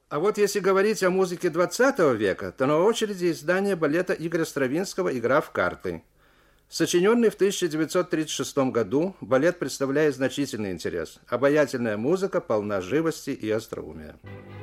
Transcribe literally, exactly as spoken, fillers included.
А вот если говорить о музыке двадцатого века, то на очереди издание балета Игоря Стравинского «Игра в карты». Сочиненный в тысяча девятьсот тридцать шестом году, балет представляет значительный интерес. Обаятельная музыка полна живости и остроумия.